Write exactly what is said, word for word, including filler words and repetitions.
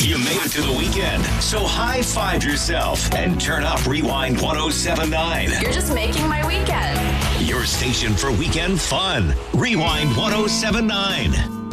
You made it to the weekend, so high-five yourself and turn up Rewind one oh seven point nine. You're just making my weekend. Your station for weekend fun. Rewind one oh seven point nine.